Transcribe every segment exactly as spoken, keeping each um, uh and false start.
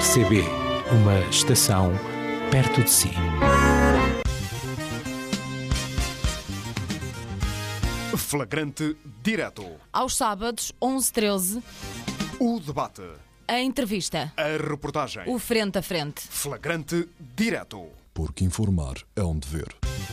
R C B, uma estação perto de si. Flagrante Direto. Aos sábados, onze e treze, O debate. a entrevista, A reportagem. o frente a frente. Flagrante Direto. Porque informar é um dever.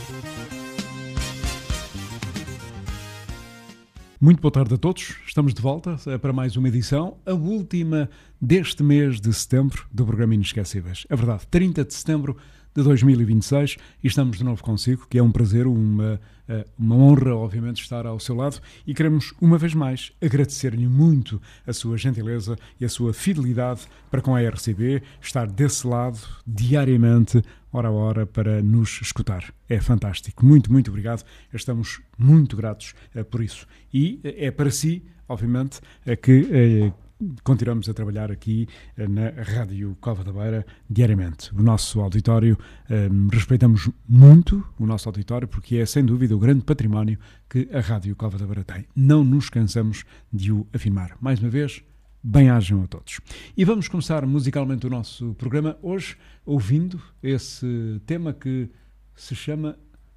Muito boa tarde a todos, estamos de volta para mais uma edição, a última deste mês de setembro do programa Inesquecíveis. É verdade, trinta de setembro de dois mil e vinte e seis, e estamos de novo consigo, que é um prazer, uma, uma honra, obviamente, estar ao seu lado, e queremos, uma vez mais, agradecer-lhe muito a sua gentileza e a sua fidelidade para com a R C B, estar desse lado diariamente, hora a hora, para nos escutar. É fantástico. Muito, muito obrigado. Estamos muito gratos uh, por isso. E uh, é para si, obviamente, uh, que uh, continuamos a trabalhar aqui uh, na Rádio Cova da Beira diariamente. O nosso auditório, uh, respeitamos muito o nosso auditório, porque é, sem dúvida, o grande património que a Rádio Cova da Beira tem. Não nos cansamos de o afirmar. Mais uma vez, bem-ajam a todos. E vamos começar musicalmente o nosso programa hoje ouvindo esse tema que se chama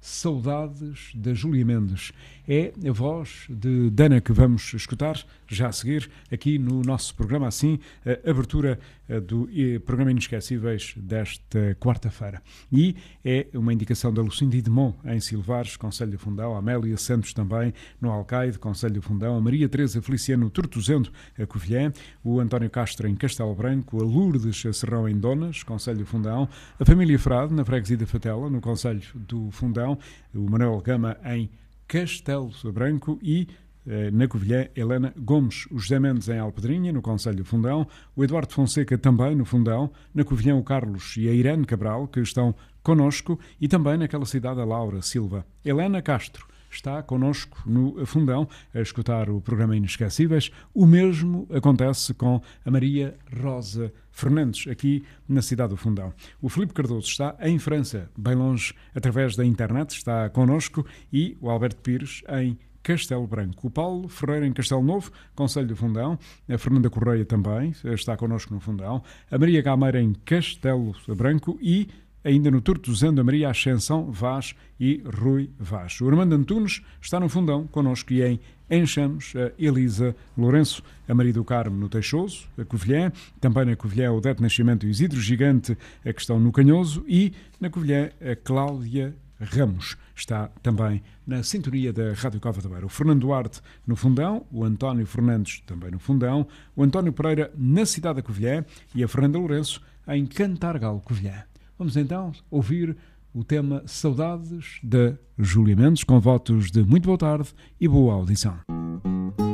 Saudades da Júlia Mendes. É a voz de Dana que vamos escutar já a seguir aqui no nosso programa, assim, a abertura do programa Inesquecíveis desta quarta-feira. E é uma indicação da Lucinda Idemont em Silvares, Concelho do Fundão, a Amélia Santos também no Alcaide, Concelho do Fundão, a Maria Teresa Feliciano Tortozendo, a Covilhã, o António Castro em Castelo Branco, a Lourdes Serrão em Donas, Concelho do Fundão, a família Frade na Freguesia da Fatela, no Concelho do Fundão, o Manuel Gama em Castelo Branco e na Covilhã, Helena Gomes, o José Mendes em Alpedrinha, no Concelho do Fundão, o Eduardo Fonseca também no Fundão, na Covilhã o Carlos e a Irene Cabral, que estão connosco, e também naquela cidade a Laura Silva. Helena Castro está connosco no Fundão a escutar o programa Inesquecíveis. O mesmo acontece com a Maria Rosa Fernandes, aqui na cidade do Fundão. O Filipe Cardoso está em França, bem longe, através da internet, está connosco, e o Alberto Pires em Castelo Branco. O Paulo Ferreira em Castelo Novo, Concelho do Fundão. A Fernanda Correia também está connosco no Fundão. A Maria Gameira em Castelo Branco e, ainda no Tortozendo, a Maria Ascensão Vaz e Rui Vaz. O Armando Antunes está no Fundão connosco e em Enxamos, a Elisa Lourenço, a Maria do Carmo no Teixoso, a Covilhã, também na Covilhã o Odete Nascimento e o Isidro Gigante, a que estão no Canhoso, e na Covilhã a Cláudia Ramos está também na sintonia da Rádio Cova da Beira. O Fernando Duarte no Fundão, o António Fernandes também no Fundão, o António Pereira na cidade da Covilhã e a Fernanda Lourenço em Cantargal, Covilhã. Vamos então ouvir o tema Saudades da Júlia Mendes, com votos de muito boa tarde e boa audição.